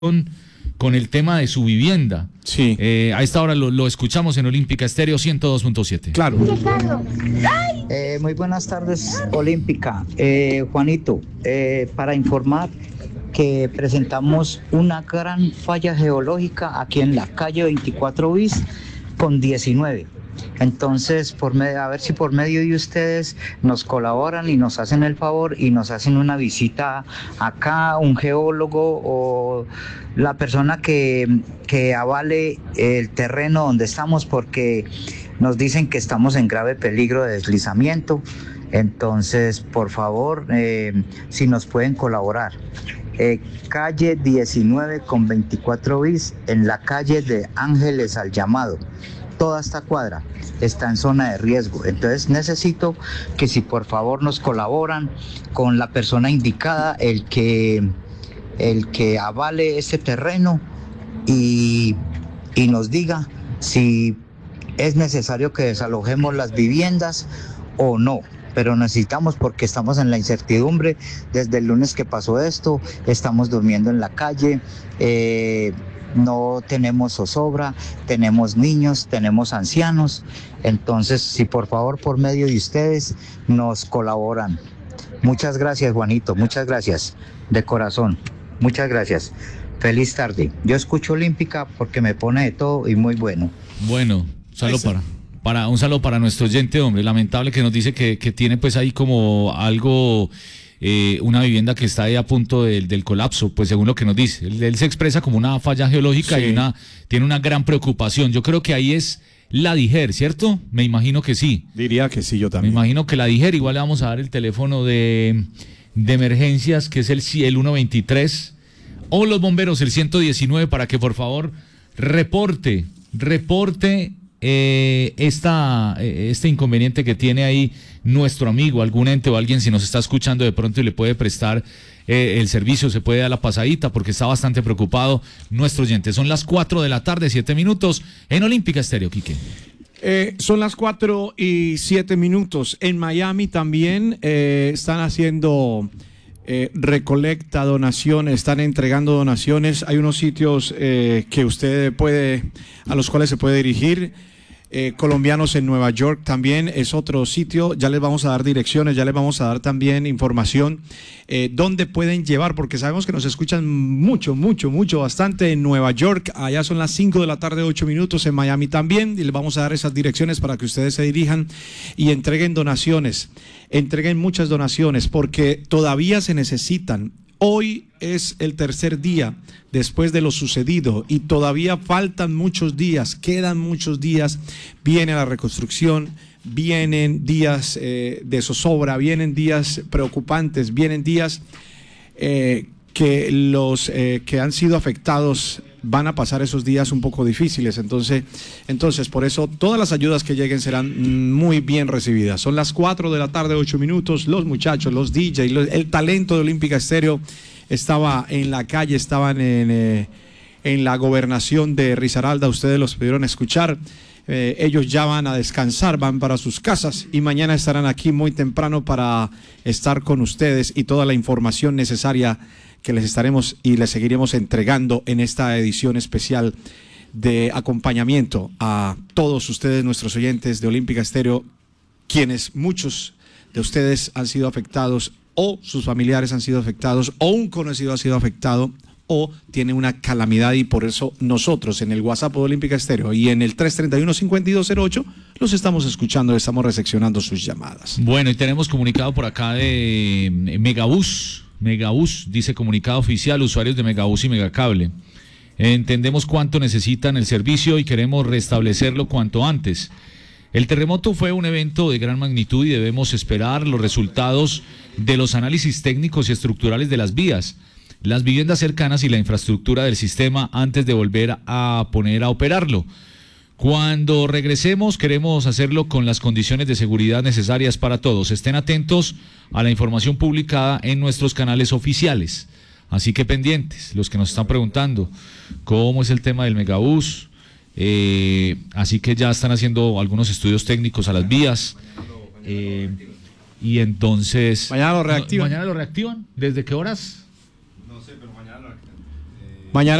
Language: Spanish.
con el tema de su vivienda. Sí. A esta hora lo escuchamos en Olímpica Estéreo 102.7. Claro. Muy buenas tardes, Olímpica. Juanito, para informar que presentamos una gran falla geológica aquí en la calle 24 bis con 19. Entonces, a ver si por medio de ustedes nos colaboran y nos hacen el favor y nos hacen una visita acá, un geólogo o la persona que avale el terreno donde estamos, porque nos dicen que estamos en grave peligro de deslizamiento. Entonces, por favor, si nos pueden colaborar. Calle 19 con 24 bis, en la calle de Ángeles al Llamado. Toda esta cuadra está en zona de riesgo. Entonces necesito que si por favor nos colaboran con la persona indicada, el que avale este terreno y nos diga si es necesario que desalojemos las viviendas o no. Pero necesitamos, porque estamos en la incertidumbre desde el lunes que pasó esto, estamos durmiendo en la calle, no tenemos zozobra, tenemos niños, tenemos ancianos. Entonces, si por favor por medio de ustedes nos colaboran. Muchas gracias, Juanito, muchas gracias, de corazón, muchas gracias. Feliz tarde. Yo escucho Olímpica porque me pone de todo y muy bueno. Bueno, un saludo para nuestro oyente, hombre, lamentable, que nos dice que tiene pues ahí como algo, una vivienda que está ahí a punto del colapso, pues según lo que nos dice. Él se expresa como una falla geológica, sí, y tiene una gran preocupación. Yo creo que ahí es la DIGER, ¿cierto? Me imagino que sí. Diría que sí, yo también. Me imagino que la DIGER. Igual le vamos a dar el teléfono de emergencias, que es el 123, o los bomberos, el 119, para que por favor reporte este inconveniente que tiene ahí nuestro amigo, algún ente o alguien, si nos está escuchando de pronto y le puede prestar el servicio, se puede dar la pasadita, porque está bastante preocupado nuestro oyente. Son las 4 de la tarde, 7 minutos, en Olímpica Estéreo, Quique. Son las 4:07. En Miami también están haciendo recolecta donaciones, están entregando donaciones. Hay unos sitios que usted a los cuales se puede dirigir. Colombianos en Nueva York también es otro sitio. Ya les vamos a dar direcciones, ya les vamos a dar también información dónde pueden llevar, porque sabemos que nos escuchan mucho, bastante en Nueva York. Allá son las 5 de la tarde, 8 minutos, en Miami también, y les vamos a dar esas direcciones para que ustedes se dirijan y entreguen donaciones, entreguen muchas donaciones, porque todavía se necesitan. Hoy es el tercer día después de lo sucedido y todavía faltan muchos días, quedan muchos días. Viene la reconstrucción, vienen días de zozobra, vienen días preocupantes, vienen días que los que han sido afectados van a pasar esos días un poco difíciles. Entonces, por eso todas las ayudas que lleguen serán muy bien recibidas. Son las 4 de la tarde, 8 minutos. Los muchachos, los DJ, el talento de Olímpica Estéreo estaba en la calle, estaban en la gobernación de Risaralda. Ustedes los pudieron escuchar. Ellos ya van a descansar, van para sus casas y mañana estarán aquí muy temprano para estar con ustedes y toda la información necesaria que les estaremos y les seguiremos entregando en esta edición especial de acompañamiento a todos ustedes, nuestros oyentes de Olímpica Estéreo, quienes muchos de ustedes han sido afectados, o sus familiares han sido afectados, o un conocido ha sido afectado, o tiene una calamidad, y por eso nosotros en el WhatsApp de Olímpica Estéreo y en el 331-5208 los estamos escuchando, estamos recepcionando sus llamadas. Bueno, y tenemos comunicado por acá de Megabús, dice comunicado oficial, usuarios de Megabús y Megacable. Entendemos cuánto necesitan el servicio y queremos restablecerlo cuanto antes. El terremoto fue un evento de gran magnitud y debemos esperar los resultados de los análisis técnicos y estructurales de las vías, las viviendas cercanas y la infraestructura del sistema antes de volver a poner a operarlo. Cuando regresemos queremos hacerlo con las condiciones de seguridad necesarias para todos. Estén atentos a la información publicada en nuestros canales oficiales. Así que pendientes, los que nos están preguntando cómo es el tema del Megabús. Así que ya están haciendo algunos estudios técnicos a las vías. Y entonces... ¿Mañana lo reactivan? ¿Mañana lo reactivan? ¿Desde qué horas? No sé, pero mañana lo reactivan. Mañana